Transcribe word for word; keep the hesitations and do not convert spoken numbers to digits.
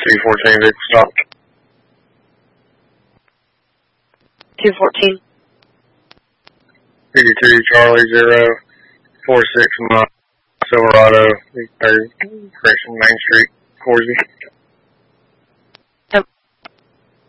two fourteen vehicle stop. two fourteen. fifty-two Charlie zero four six Silverado, third correction Main Street, Coursey.